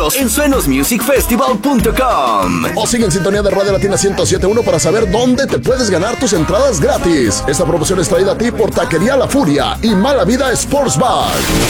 boletos en suenosmusicfestival.com. O sigue en sintonía de Radio Latina 107.1 para saber dónde te puedes ganar tus entradas gratis. Esta promoción es traída a ti por Taquería La Furia y Mala Vida Sports Bar.